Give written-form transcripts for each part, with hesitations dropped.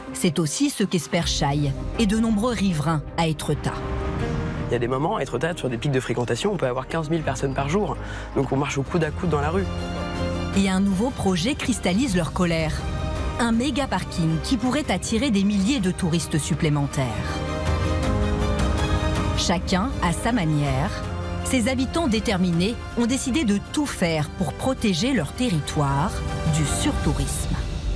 C'est aussi ce qu'espère Chaille et de nombreux riverains à Étretat. Il y a des moments, à Étretat, sur des pics de fréquentation, on peut avoir 15 000 personnes par jour. Donc on marche au coude à coude dans la rue. Et un nouveau projet cristallise leur colère. Un méga parking qui pourrait attirer des milliers de touristes supplémentaires. Chacun à sa manière, ces habitants déterminés ont décidé de tout faire pour protéger leur territoire du surtourisme.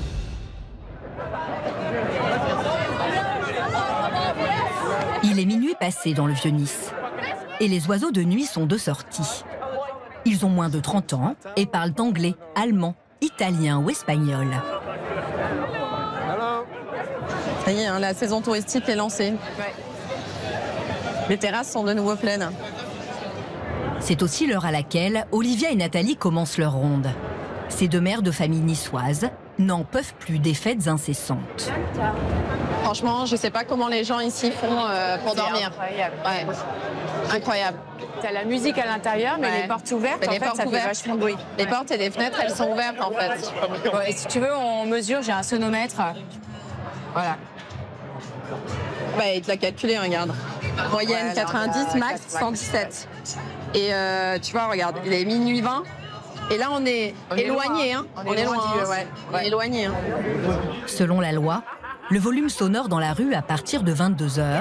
Il est minuit passé dans le Vieux-Nice. Et les oiseaux de nuit sont de sortie. Ils ont moins de 30 ans et parlent anglais, allemand, italien ou espagnol. Ça y est, hein, la saison touristique est lancée. Ouais. Les terrasses sont de nouveau pleines. C'est aussi l'heure à laquelle Olivia et Nathalie commencent leur ronde. Ces deux mères de famille niçoises n'en peuvent plus des fêtes incessantes. Franchement, je ne sais pas comment les gens ici font pour dormir. Incroyable. Ouais. Incroyable. Tu as la musique à l'intérieur, mais les portes ouvertes, mais en les fait, portes ça ouvertes. fait vachement de bruit. Les portes et les fenêtres, elles sont ouvertes, en fait. Ouais, et si tu veux, on mesure, j'ai un sonomètre. Voilà. Bah, il te l'a calculé, regarde. Moyenne ouais, 90, max 117. Et tu vois, regarde, il est minuit 20. Et là, on est éloigné. Hein. On est loin. On est éloigné. Hein. Selon la loi, le volume sonore dans la rue à partir de 22 h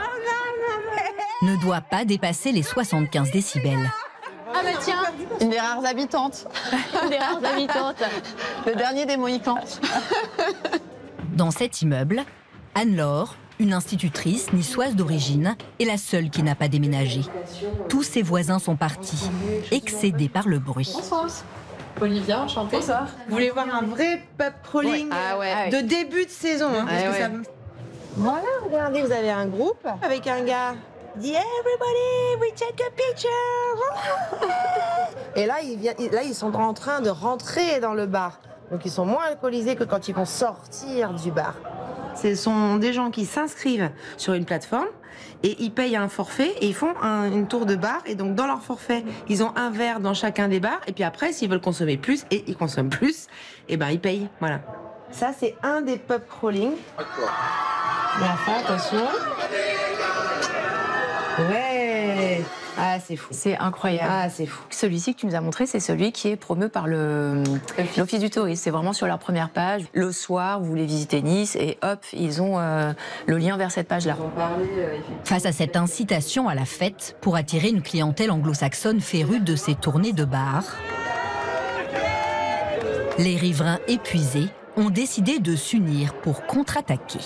ne doit pas dépasser les 75 décibels. Ah bah tiens, une des rares habitantes. Une des rares habitantes. Le dernier des Mohicans. Dans cet immeuble, Anne-Laure, une institutrice niçoise d'origine, est la seule qui n'a pas déménagé. Tous ses voisins sont partis, excédés par le bruit. Olivia, enchantée. Bonsoir. Vous voulez voir un vrai pub crawling de début de saison. Hein, parce que ça... Voilà, regardez, vous avez un groupe avec un gars. Dit everybody, we take a picture. Et là, ils sont en train de rentrer dans le bar. Donc ils sont moins alcoolisés que quand ils vont sortir du bar. Ce sont des gens qui s'inscrivent sur une plateforme et ils payent un forfait et ils font une tour de bar. Et donc dans leur forfait, ils ont un verre dans chacun des bars. Et puis après, s'ils veulent consommer plus, et ils consomment plus, et ben ils payent. Voilà. Ça, c'est un des pub crawling. Attention. Ouais. Ah, c'est fou. C'est incroyable. Ah, c'est fou. Celui-ci que tu nous as montré, c'est celui qui est promu par l'Office du tourisme. C'est vraiment sur leur première page. Le soir, vous voulez visiter Nice et hop, ils ont le lien vers cette page-là. Face à cette incitation à la fête pour attirer une clientèle anglo-saxonne férue de ces tournées de bars, les riverains épuisés ont décidé de s'unir pour contre-attaquer.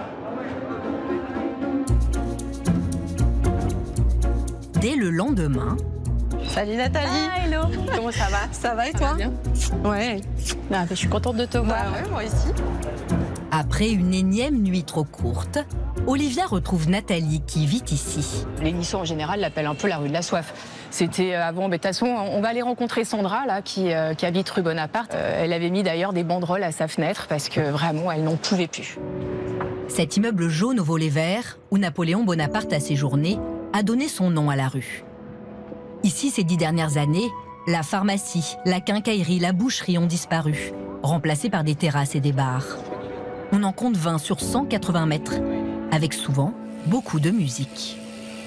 Dès le lendemain... Salut Nathalie. Ah, hello. Comment ça va? Ça va et toi? Bien. Ouais. Ah, je suis contente de te voir. Bah ouais, moi aussi. Après une énième nuit trop courte, Olivia retrouve Nathalie qui vit ici. Les Niçois en général l'appellent un peu la rue de la soif. C'était avant, mais de toute façon, on va aller rencontrer Sandra là, qui habite rue Bonaparte. Elle avait mis d'ailleurs des banderoles à sa fenêtre parce que vraiment, elle n'en pouvait plus. Cet immeuble jaune aux volets verts, où Napoléon Bonaparte a séjourné, a donné son nom à la rue. Ici, ces 10 dernières années, la pharmacie, la quincaillerie, la boucherie ont disparu, remplacées par des terrasses et des bars. On en compte 20 sur 180 mètres, avec souvent beaucoup de musique.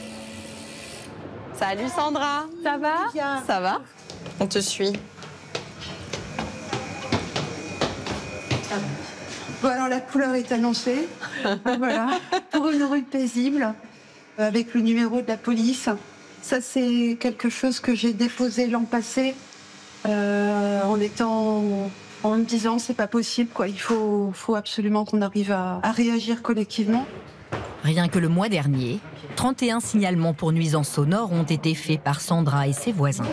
Salut Sandra. Ça va? Ça va? On te suit. Bon, alors la couleur est annoncée. Voilà, pour une rue paisible, avec le numéro de la police. Ça, c'est quelque chose que j'ai déposé l'an passé, en me disant c'est pas possible, quoi. Il faut absolument qu'on arrive à réagir collectivement. Rien que le mois dernier, 31 signalements pour nuisances sonores ont été faits par Sandra et ses voisins.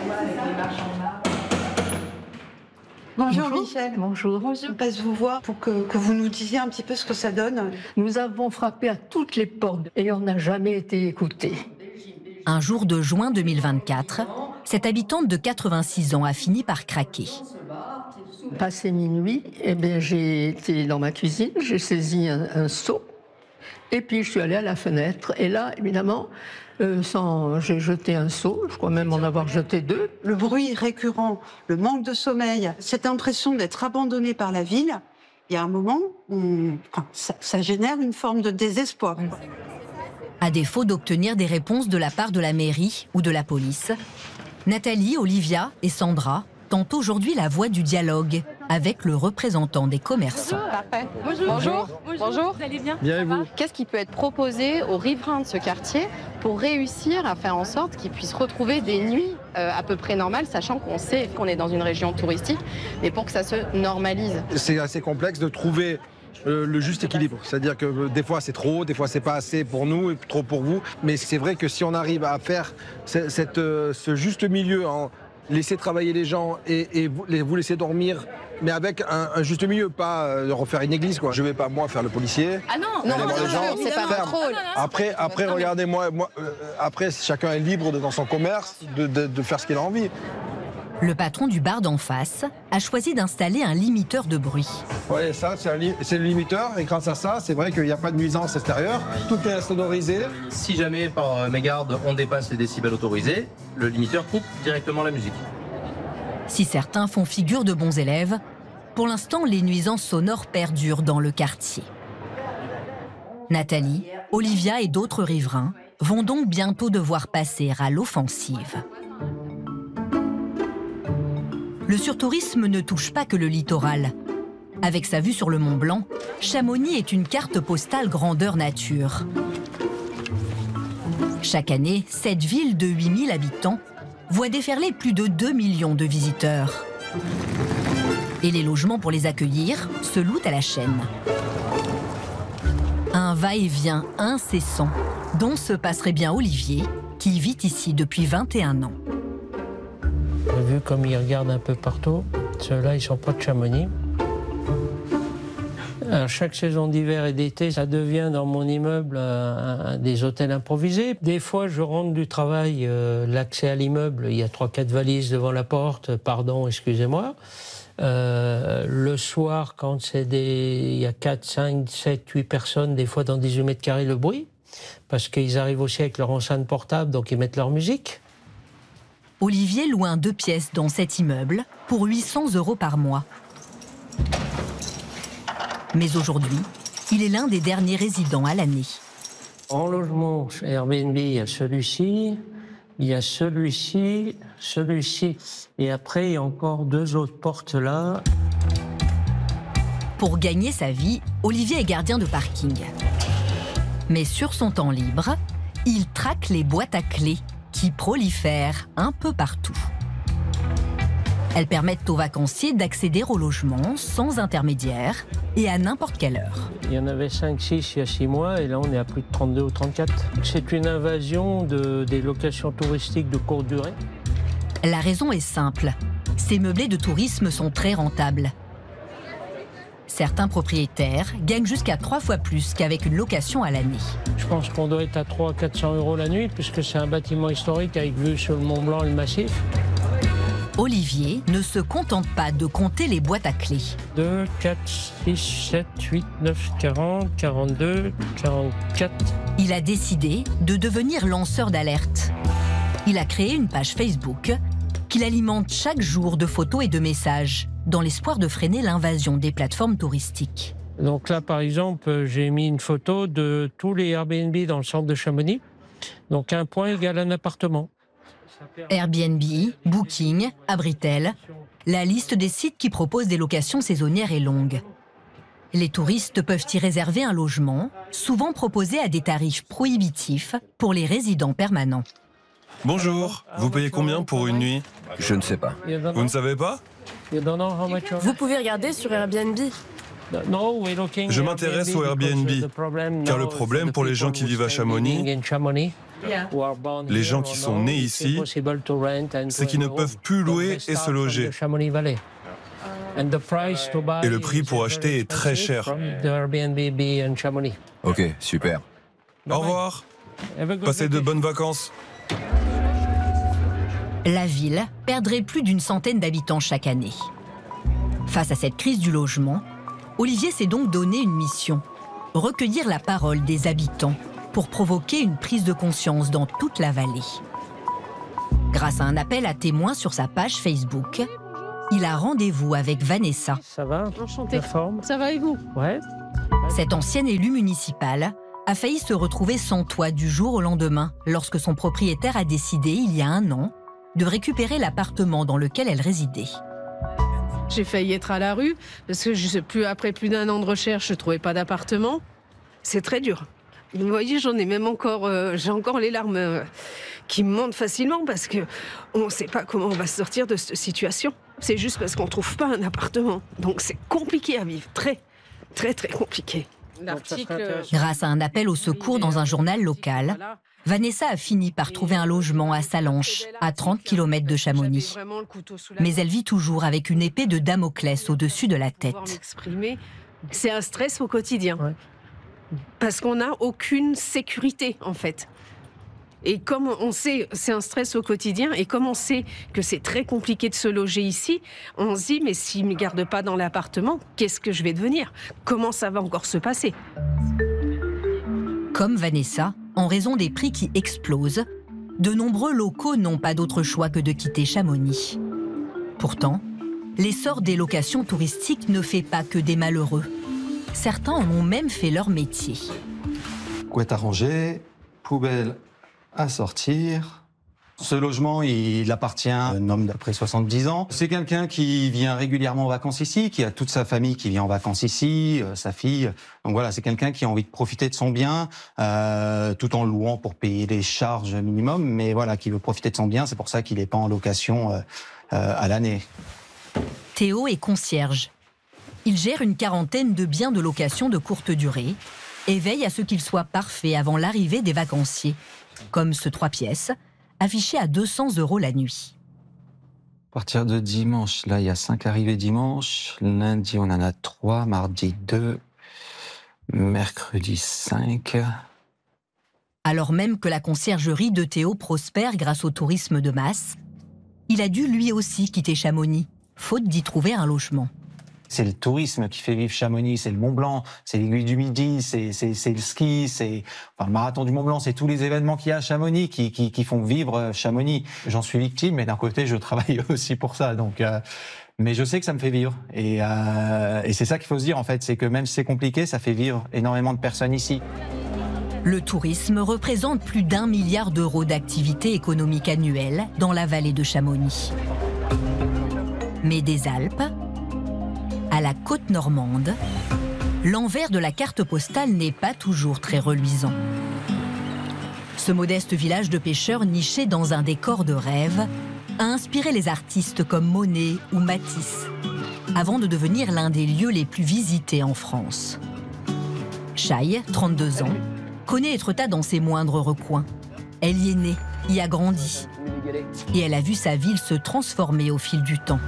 Bonjour Michel. Bonjour. On passe vous voir pour que vous nous disiez un petit peu ce que ça donne. Nous avons frappé à toutes les portes et on n'a jamais été écoutés. Un jour de juin 2024, cette habitante de 86 ans a fini par craquer. Passé minuit, j'ai été dans ma cuisine, j'ai saisi un seau et puis je suis allée à la fenêtre. Et là, évidemment, j'ai jeté un seau, je crois même en avoir jeté 2. Le bruit récurrent, le manque de sommeil, cette impression d'être abandonné par la ville, il y a un moment où ça génère une forme de désespoir. À défaut d'obtenir des réponses de la part de la mairie ou de la police, Nathalie, Olivia et Sandra tentent aujourd'hui la voie du dialogue avec le représentant des commerçants. Parfait. Bonjour. Vous allez bien? Bien et vous? Qu'est-ce qui peut être proposé aux riverains de ce quartier pour réussir à faire en sorte qu'ils puissent retrouver des nuits à peu près normales, sachant qu'on sait qu'on est dans une région touristique, mais pour que ça se normalise? C'est assez complexe de trouver le juste équilibre. C'est-à-dire que des fois c'est trop, des fois c'est pas assez pour nous et trop pour vous. Mais c'est vrai que si on arrive à faire ce juste milieu, en laisser travailler les gens et vous laisser dormir, mais avec un juste milieu, pas refaire une église, quoi. Je vais pas, moi, faire le policier. Ah non, c'est pas un contrôle. Après, regardez, après, chacun est libre dans son commerce de faire ce qu'il a envie. Le patron du bar d'en face a choisi d'installer un limiteur de bruit. Oui, ça, c'est le limiteur. Et grâce à ça, c'est vrai qu'il n'y a pas de nuisance extérieure. Tout est sonorisé. Si jamais, par mégarde, on dépasse les décibels autorisés, le limiteur coupe directement la musique. Si certains font figure de bons élèves, pour l'instant, les nuisances sonores perdurent dans le quartier. Nathalie, Olivia et d'autres riverains vont donc bientôt devoir passer à l'offensive. Le surtourisme ne touche pas que le littoral. Avec sa vue sur le Mont Blanc, Chamonix est une carte postale grandeur nature. Chaque année, cette ville de 8000 habitants voit déferler plus de 2 millions de visiteurs. Et les logements pour les accueillir se louent à la chaîne. Un va-et-vient incessant, dont se passerait bien Olivier, qui vit ici depuis 21 ans. Vu comme ils regardent un peu partout, ceux-là, ils ne sont pas de Chamonix. À chaque saison d'hiver et d'été, ça devient dans mon immeuble des hôtels improvisés. Des fois, je rentre du travail, l'accès à l'immeuble, il y a 3-4 valises devant la porte, pardon, excusez-moi. Le soir, quand il y a 4, 5, 7, 8 personnes, des fois dans 18 mètres carrés, le bruit, parce qu'ils arrivent aussi avec leur enceinte portable, donc ils mettent leur musique. Olivier loue un 2 pièces dans cet immeuble pour 800 € par mois. Mais aujourd'hui, il est l'un des derniers résidents à l'année. En logement Airbnb, il y a celui-ci, il y a celui-ci, celui-ci. Et après, il y a encore 2 autres portes là. Pour gagner sa vie, Olivier est gardien de parking. Mais sur son temps libre, il traque les boîtes à clés qui prolifèrent un peu partout. Elles permettent aux vacanciers d'accéder au logement sans intermédiaire et à n'importe quelle heure. Il y en avait 5-6 il y a 6 mois et là on est à plus de 32 ou 34. C'est une invasion des locations touristiques de courte durée. La raison est simple. Ces meublés de tourisme sont très rentables. Certains propriétaires gagnent jusqu'à 3 fois plus qu'avec une location à l'année. Je pense qu'on doit être à 300-400 € la nuit, puisque c'est un bâtiment historique avec vue sur le Mont Blanc et le massif. Olivier ne se contente pas de compter les boîtes à clés. 2, 4, 6, 7, 8, 9, 40, 42, 44... Il a décidé de devenir lanceur d'alerte. Il a créé une page Facebook qu'il alimente chaque jour de photos et de messages, dans l'espoir de freiner l'invasion des plateformes touristiques. Donc là, par exemple, j'ai mis une photo de tous les Airbnb dans le centre de Chamonix. Donc un point égale un appartement. Airbnb, Booking, Abritel, la liste des sites qui proposent des locations saisonnières est longue. Les touristes peuvent y réserver un logement, souvent proposé à des tarifs prohibitifs pour les résidents permanents. Bonjour, vous payez combien pour une nuit? Je ne sais pas. Vous ne savez pas? Vous pouvez regarder sur Airbnb. Je m'intéresse au Airbnb, car le problème pour les gens qui vivent à Chamonix, les gens qui sont nés ici, c'est qu'ils ne peuvent plus louer et se loger. Et le prix pour acheter est très cher. Ok, super. Au revoir. Passez de bonnes vacances. La ville perdrait plus d'une centaine d'habitants chaque année. Face à cette crise du logement, Olivier s'est donc donné une mission, recueillir la parole des habitants pour provoquer une prise de conscience dans toute la vallée. Grâce à un appel à témoins sur sa page Facebook, il a rendez-vous avec Vanessa. Ça va? Enchantée. La forme? Ça va et vous? Ouais. Cette ancienne élue municipale a failli se retrouver sans toit du jour au lendemain lorsque son propriétaire a décidé, il y a 1 an, de récupérer l'appartement dans lequel elle résidait. J'ai failli être à la rue parce que après plus d'1 an de recherche, je ne trouvais pas d'appartement. C'est très dur. Vous voyez, j'en ai même encore, j'ai encore les larmes qui me montent facilement parce qu'on ne sait pas comment on va sortir de cette situation. C'est juste parce qu'on ne trouve pas un appartement. Donc c'est compliqué à vivre, très, très, très compliqué. Grâce à un appel au secours dans un journal local, Vanessa a fini par trouver un logement à Salanches, à 30 km de Chamonix. Mais elle vit toujours avec une épée de Damoclès au-dessus de la tête. C'est un stress au quotidien. Ouais. Parce qu'on n'a aucune sécurité, en fait. Et comme on sait, c'est un stress au quotidien, et comme on sait que c'est très compliqué de se loger ici, on se dit, mais s'ils ne me gardent pas dans l'appartement, qu'est-ce que je vais devenir? Comment ça va encore se passer? Comme Vanessa, en raison des prix qui explosent, de nombreux locaux n'ont pas d'autre choix que de quitter Chamonix. Pourtant, l'essor des locations touristiques ne fait pas que des malheureux. Certains en ont même fait leur métier. Couette à ranger, poubelle à sortir. Ce logement, il appartient à un homme d'à peu près 70 ans. C'est quelqu'un qui vient régulièrement en vacances ici, qui a toute sa famille qui vient en vacances ici, sa fille. Donc voilà, c'est quelqu'un qui a envie de profiter de son bien, tout en louant pour payer les charges minimum, mais voilà, qui veut profiter de son bien. C'est pour ça qu'il n'est pas en location à l'année. Théo est concierge. Il gère une 40aine de biens de location de courte durée et veille à ce qu'ils soient parfaits avant l'arrivée des vacanciers, comme ce 3 pièces, affiché à 200 € la nuit. À partir de dimanche, là, il y a 5 arrivées dimanche. Lundi, on en a 3. Mardi, 2. Mercredi, 5. Alors même que la conciergerie de Théo prospère grâce au tourisme de masse, il a dû lui aussi quitter Chamonix, faute d'y trouver un logement. C'est le tourisme qui fait vivre Chamonix, c'est le Mont Blanc, c'est l'Aiguille du Midi, c'est le ski, c'est le marathon du Mont Blanc, c'est tous les événements qu'il y a à Chamonix qui font vivre Chamonix. J'en suis victime, mais d'un côté, je travaille aussi pour ça. Donc, mais je sais que ça me fait vivre. Et c'est ça qu'il faut se dire, en fait, c'est que même si c'est compliqué, ça fait vivre énormément de personnes ici. Le tourisme représente plus d'1 milliard d'euros d'activité économique annuelle dans la vallée de Chamonix. Mais des Alpes à la côte normande, l'envers de la carte postale n'est pas toujours très reluisant. Ce modeste village de pêcheurs niché dans un décor de rêve a inspiré les artistes comme Monet ou Matisse, avant de devenir l'un des lieux les plus visités en France. Chaille, 32 ans, connaît Étretat dans ses moindres recoins. Elle y est née, y a grandi, et elle a vu sa ville se transformer au fil du temps.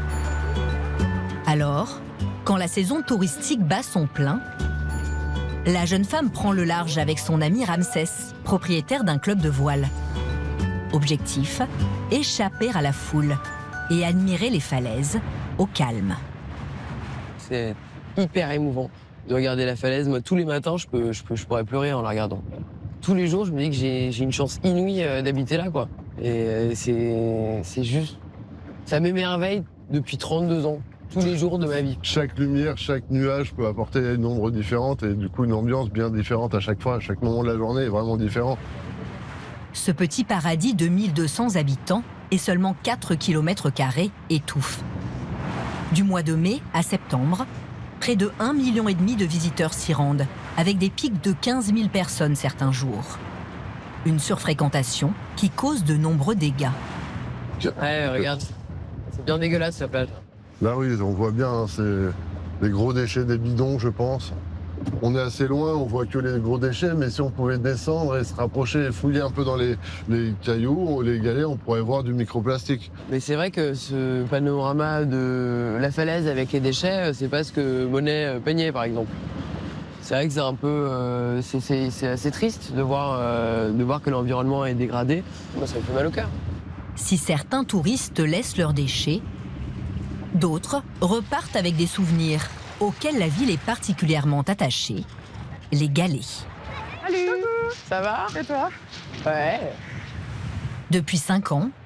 Alors, quand la saison touristique bat son plein, la jeune femme prend le large avec son ami Ramsès, propriétaire d'un club de voile. Objectif, échapper à la foule et admirer les falaises au calme. C'est hyper émouvant de regarder la falaise. Moi, tous les matins, je pourrais pleurer en la regardant. Tous les jours, je me dis que j'ai une chance inouïe d'habiter là, quoi. Et c'est juste... Ça m'émerveille depuis 32 ans. Tous les jours de ma vie. Chaque lumière, chaque nuage peut apporter une ombre différente et du coup une ambiance bien différente à chaque fois. Chaque moment de la journée est vraiment différent. Ce petit paradis de 1200 habitants et seulement 4 km² étouffe. Du mois de mai à septembre, près de 1,5 million de visiteurs s'y rendent, avec des pics de 15 000 personnes certains jours. Une surfréquentation qui cause de nombreux dégâts. Ouais, regarde, c'est bien dégueulasse cette plage. Là oui, on voit bien, hein, c'est les gros déchets des bidons, je pense. On est assez loin, on voit que les gros déchets, mais si on pouvait descendre et se rapprocher et fouiller un peu dans les cailloux, les galets, on pourrait voir du microplastique. Mais c'est vrai que ce panorama de la falaise avec les déchets, c'est pas ce que Monet peignait, par exemple. C'est vrai que c'est un peu... c'est assez triste de voir que l'environnement est dégradé. Moi, ça me fait mal au cœur. Si certains touristes laissent leurs déchets, d'autres repartent avec des souvenirs auxquels la ville est particulièrement attachée, les galets. Salut. Ça va? Et toi? Ouais. Depuis 5 ans,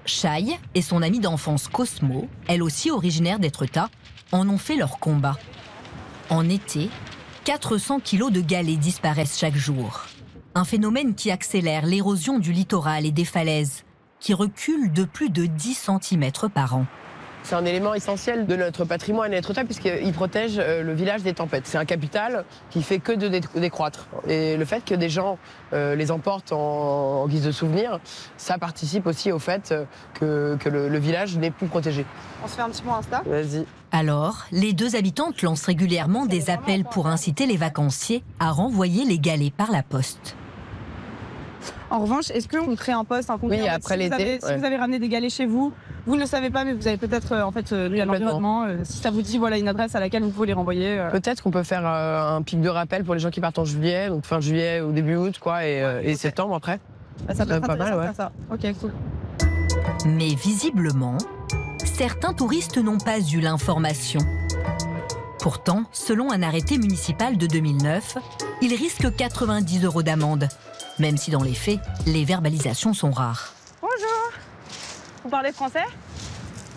Shai et son amie d'enfance Cosmo, elle aussi originaire d'Étretat, en ont fait leur combat. En été, 400 kilos de galets disparaissent chaque jour. Un phénomène qui accélère l'érosion du littoral et des falaises, qui recule de plus de 10 cm par an. C'est un élément essentiel de notre patrimoine à Étretat puisqu'il protège le village des tempêtes. C'est un capital qui fait que de décroître. Et le fait que des gens les emportent en guise de souvenir, ça participe aussi au fait que le village n'est plus protégé. On se fait un petit mot Insta ? Vas-y. Alors, les deux habitantes lancent régulièrement des appels pour inciter les vacanciers à renvoyer les galets par la poste. En revanche, est-ce qu'on crée un poste, un conteneur ? Oui, après l'été. Si vous avez ramené des galets chez vous, vous ne le savez pas, mais vous avez peut-être lu à l'environnement. Si ça vous dit voilà une adresse à laquelle vous pouvez les renvoyer. Peut-être qu'on peut faire un pic de rappel pour les gens qui partent en juillet, donc fin juillet ou début août, quoi, et septembre après. Ça peut être pas mal, ouais. Ça. Ok, cool. Mais visiblement, certains touristes n'ont pas eu l'information. Pourtant, selon un arrêté municipal de 2009, ils risquent 90 € d'amende, même si dans les faits, les verbalisations sont rares. Bonjour. Vous parlez français ? English ?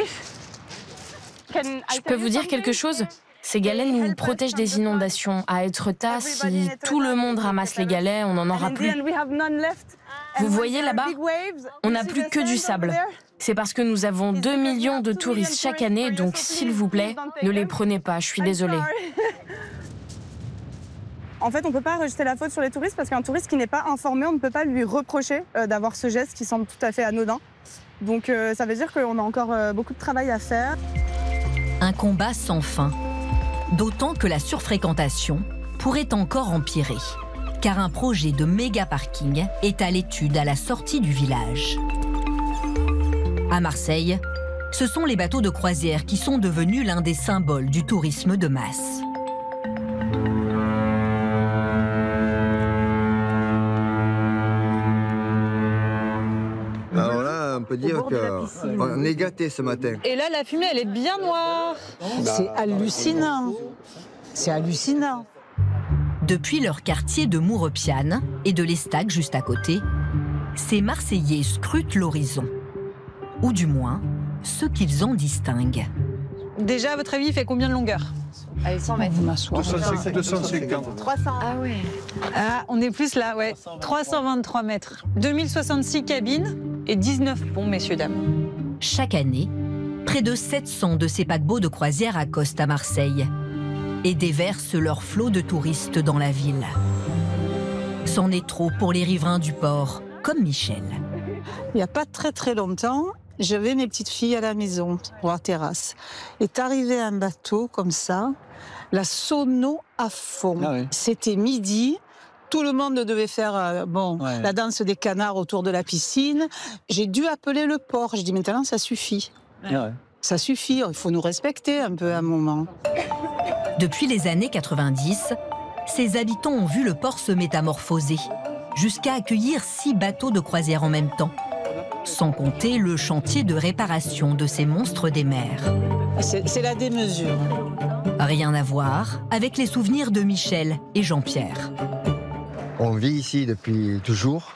Je peux vous dire quelque chose ? Ces galets nous protègent des inondations. À Étretat, si tout le monde ramasse les galets, on n'en aura plus. Vous voyez là-bas ? On n'a plus que du sable. C'est parce que nous avons 2 millions de touristes chaque année, donc s'il vous plaît, ne les prenez pas, je suis désolée. En fait, on ne peut pas rejeter la faute sur les touristes parce qu'un touriste qui n'est pas informé, on ne peut pas lui reprocher d'avoir ce geste qui semble tout à fait anodin. Donc ça veut dire qu'on a encore beaucoup de travail à faire. Un combat sans fin. D'autant que la surfréquentation pourrait encore empirer, car un projet de méga parking est à l'étude à la sortie du village. À Marseille, ce sont les bateaux de croisière qui sont devenus l'un des symboles du tourisme de masse. Alors là, on peut dire qu'on est gâtés ce matin. Et là, la fumée, elle est bien noire. C'est hallucinant. C'est hallucinant. Depuis leur quartier de Mourepiane et de l'Estac juste à côté, ces Marseillais scrutent l'horizon. Ou du moins, ce qu'ils en distinguent. Déjà, à votre avis, il fait combien de longueur ? Allez, 100 mètres. 250. 300. Ah ouais. Ah, on est plus là, ouais. 323 mètres. 2066 cabines et 19 ponts, messieurs, dames. Chaque année, près de 700 de ces paquebots de croisière accostent à Marseille et déversent leur flot de touristes dans la ville. C'en est trop pour les riverains du port, comme Michel. Il n'y a pas très longtemps, j'avais mes petites filles à la maison, pour la terrasse. Est arrivé un bateau comme ça, la sono à fond. Ah oui. C'était midi, tout le monde devait faire la danse des canards autour de la piscine. J'ai dû appeler le port. J'ai dit maintenant ça suffit. Ah ouais. Ça suffit, il faut nous respecter un peu à un moment. Depuis les années 90, ses habitants ont vu le port se métamorphoser, jusqu'à accueillir 6 bateaux de croisière en même temps. Sans compter le chantier de réparation de ces monstres des mers. C'est la démesure. Rien à voir avec les souvenirs de Michel et Jean-Pierre. On vit ici depuis toujours.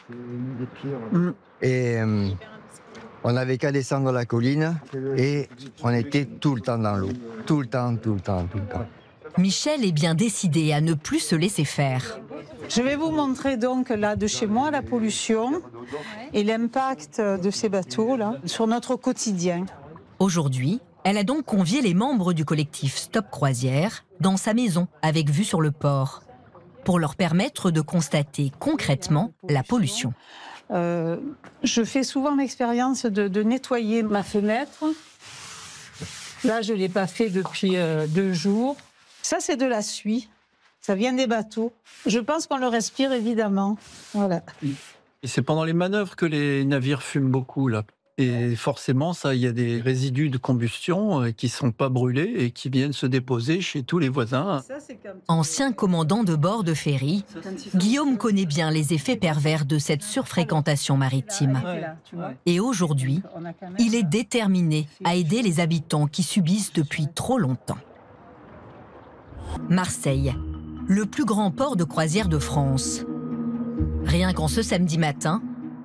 Et on n'avait qu'à descendre la colline et on était tout le temps dans l'eau. Tout le temps. Michel est bien décidé à ne plus se laisser faire. Je vais vous montrer donc là de chez moi la pollution et l'impact de ces bateaux-là sur notre quotidien. Aujourd'hui, elle a donc convié les membres du collectif Stop Croisière dans sa maison avec vue sur le port pour leur permettre de constater concrètement la pollution. Je fais souvent l'expérience de nettoyer ma fenêtre. Là, je ne l'ai pas fait depuis 2 jours. Ça, c'est de la suie. Ça vient des bateaux. Je pense qu'on le respire, évidemment. Voilà. Et c'est pendant les manœuvres que les navires fument beaucoup, là. Et forcément, il y a des résidus de combustion qui ne sont pas brûlés et qui viennent se déposer chez tous les voisins. Ancien commandant de bord de ferry, Guillaume connaît bien les effets pervers de cette surfréquentation maritime. Et aujourd'hui, il est déterminé à aider les habitants qui subissent depuis trop longtemps. Marseille, le plus grand port de croisière de France. Rien qu'en ce samedi matin,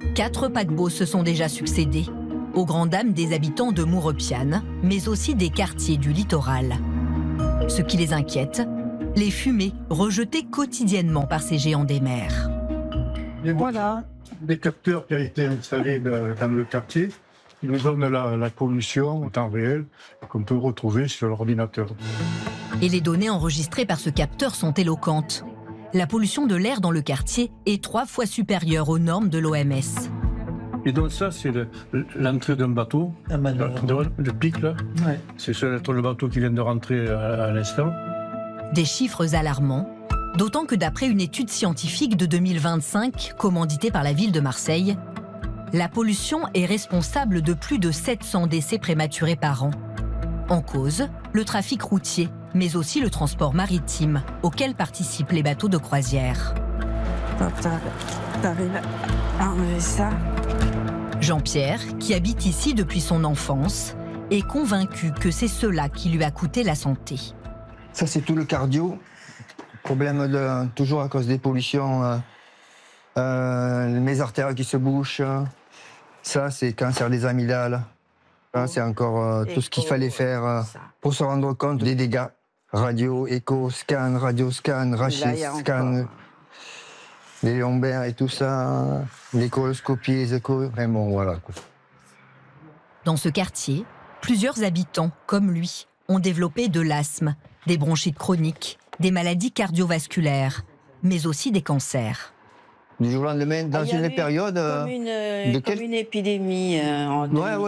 4 paquebots se sont déjà succédés, aux grandes dames des habitants de Mourepiane, mais aussi des quartiers du littoral. Ce qui les inquiète, les fumées rejetées quotidiennement par ces géants des mers. Et voilà, des capteurs qui ont été installés dans le quartier, qui nous donnent la pollution en temps réel, qu'on peut retrouver sur l'ordinateur. Et les données enregistrées par ce capteur sont éloquentes. La pollution de l'air dans le quartier est 3 fois supérieure aux normes de l'OMS. Et donc ça, c'est l'entrée d'un bateau, le pic là. Ouais. C'est le bateau qui vient de rentrer à l'instant. Des chiffres alarmants, d'autant que d'après une étude scientifique de 2025 commanditée par la ville de Marseille, la pollution est responsable de plus de 700 décès prématurés par an. En cause, le trafic routier, mais aussi le transport maritime, auquel participent les bateaux de croisière. T'arrives à enlever ça. Jean-Pierre, qui habite ici depuis son enfance, est convaincu que c'est cela qui lui a coûté la santé. Ça, c'est tout le cardio. Problème toujours à cause des pollutions, mes artères qui se bouchent. Ça, c'est cancer des amygdales. Ça, c'est encore tout ce qu'il fallait faire pour se rendre compte des dégâts. Radio, écho, scan, rachis, scan, les lombaires et tout ça, les coloscopies, les échos, vraiment, voilà. Dans ce quartier, plusieurs habitants, comme lui, ont développé de l'asthme, des bronchites chroniques, des maladies cardiovasculaires, mais aussi des cancers. Du jour au lendemain, dans une période... Comme une épidémie en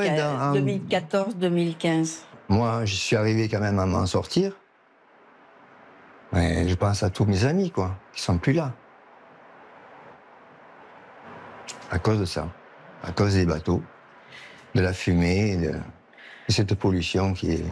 2014-2015. Moi, je suis arrivé quand même à m'en sortir. Mais je pense à tous mes amis, quoi, qui sont plus là. À cause de ça. À cause des bateaux, de la fumée, de cette pollution qui est...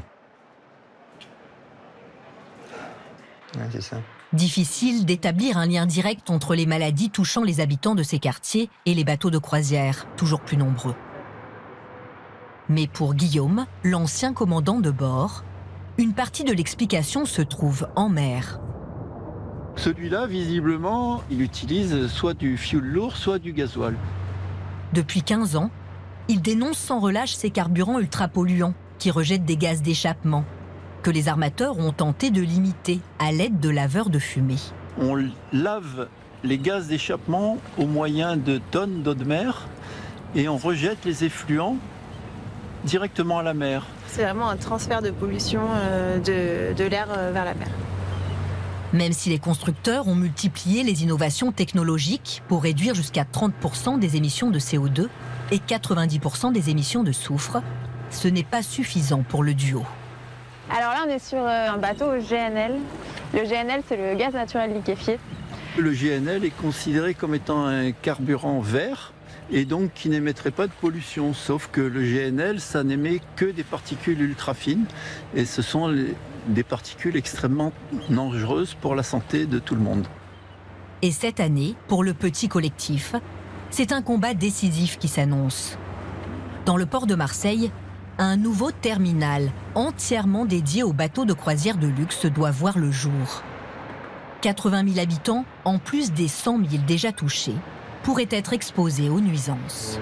Ouais, c'est ça. Difficile d'établir un lien direct entre les maladies touchant les habitants de ces quartiers et les bateaux de croisière, toujours plus nombreux. Mais pour Guillaume, l'ancien commandant de bord, une partie de l'explication se trouve en mer. Celui-là, visiblement, il utilise soit du fioul lourd, soit du gasoil. Depuis 15 ans, il dénonce sans relâche ces carburants ultra-polluants qui rejettent des gaz d'échappement, que les armateurs ont tenté de limiter à l'aide de laveurs de fumée. On lave les gaz d'échappement au moyen de tonnes d'eau de mer et on rejette les effluents directement à la mer. C'est vraiment un transfert de pollution de l'air vers la mer. Même si les constructeurs ont multiplié les innovations technologiques pour réduire jusqu'à 30% des émissions de CO2 et 90% des émissions de soufre, ce n'est pas suffisant pour le duo. Alors là, on est sur un bateau au GNL. Le GNL, c'est le gaz naturel liquéfié. Le GNL est considéré comme étant un carburant vert et donc qui n'émettrait pas de pollution. Sauf que le GNL, ça n'émet que des particules ultra fines et ce sont des particules extrêmement dangereuses pour la santé de tout le monde. Et cette année, pour le petit collectif, c'est un combat décisif qui s'annonce. Dans le port de Marseille, un nouveau terminal entièrement dédié aux bateaux de croisière de luxe doit voir le jour. 80 000 habitants, en plus des 100 000 déjà touchés, pourraient être exposés aux nuisances.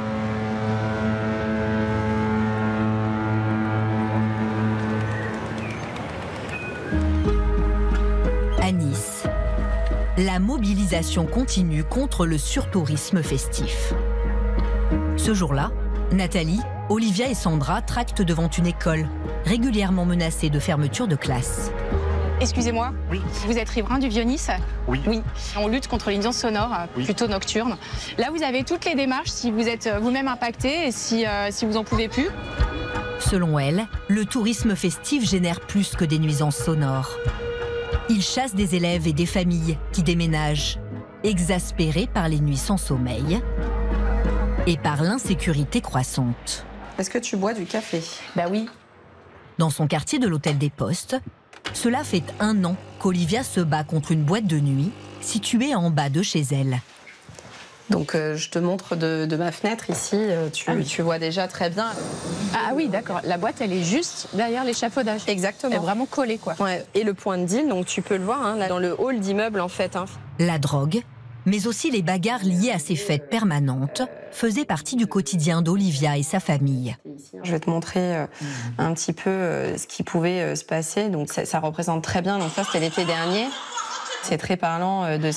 À Nice, la mobilisation continue contre le surtourisme festif. Ce jour-là, Nathalie, Olivia et Sandra tractent devant une école, régulièrement menacée de fermeture de classe. Excusez-moi, oui. Vous êtes riverain du Vieux-Nice ? Oui. Oui. On lutte contre les nuisances sonores, plutôt nocturnes. Là, vous avez toutes les démarches si vous êtes vous-même impacté et si vous en pouvez plus. Selon elle, le tourisme festif génère plus que des nuisances sonores. Il chasse des élèves et des familles qui déménagent, exaspérés par les nuits sans sommeil et par l'insécurité croissante. Est-ce que tu bois du café ? Bah oui. Dans son quartier de l'Hôtel des Postes, cela fait 1 an qu'Olivia se bat contre une boîte de nuit située en bas de chez elle. Donc je te montre de ma fenêtre ici, tu vois déjà très bien. Ah oui, d'accord. La boîte, elle est juste derrière l'échafaudage. Exactement. Elle est vraiment collée, quoi. Ouais. Et le point de deal, donc tu peux le voir, hein, là, dans le hall d'immeuble, en fait. Hein. La drogue, mais aussi les bagarres liées à ces fêtes permanentes faisaient partie du quotidien d'Olivia et sa famille. Je vais te montrer un petit peu ce qui pouvait se passer. Donc ça représente très bien. Donc ça, c'était l'été dernier. C'est très parlant de ce